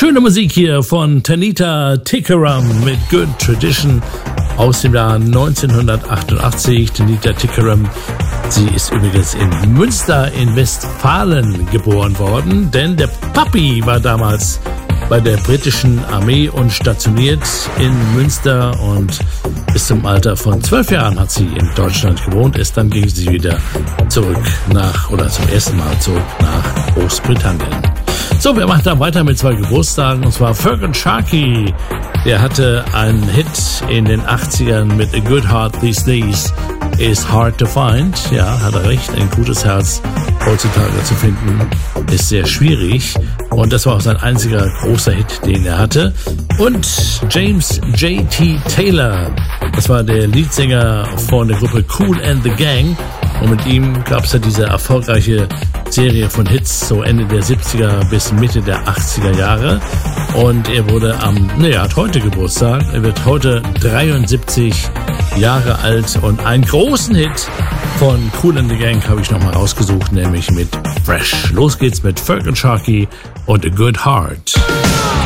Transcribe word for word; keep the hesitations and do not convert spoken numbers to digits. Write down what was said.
Schöne Musik hier von Tanita Tikaram mit Good Tradition aus dem Jahr neunzehnhundertachtundachtzig. Tanita Tikaram, sie ist übrigens in Münster in Westfalen geboren worden, denn der Papi war damals bei der britischen Armee und stationiert in Münster, und bis zum Alter von zwölf Jahren hat sie in Deutschland gewohnt. Erst dann ging sie wieder zurück nach, oder zum ersten Mal zurück nach Großbritannien. So, wir machen dann weiter mit zwei Geburtstagen, und zwar Feargan Sharkey. Der hatte einen Hit in den achtzigern mit A Good Heart These Days is Hard to Find. Ja, hat er recht, ein gutes Herz heutzutage zu finden ist sehr schwierig, und das war auch sein einziger großer Hit, den er hatte. Und James J T Taylor, das war der Leadsänger von der Gruppe Kool and the Gang, und mit ihm gab es ja diese erfolgreiche Serie von Hits, so Ende der siebziger bis Mitte der achtziger Jahre. Und er wurde am, naja, hat heute Geburtstag. Er wird heute dreiundsiebzig Jahre alt, und einen großen Hit von Kool and the Gang habe ich nochmal rausgesucht, nämlich mit Fresh. Los geht's mit Feargan Sharkey und A Good Heart.